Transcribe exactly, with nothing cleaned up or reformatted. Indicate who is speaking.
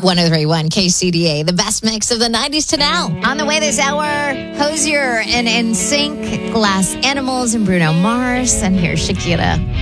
Speaker 1: one oh three point one K C D A, the best mix of the nineties to now. On the way this hour, Hosier and N Sync, Glass Animals, and Bruno Mars. And here's Shakira.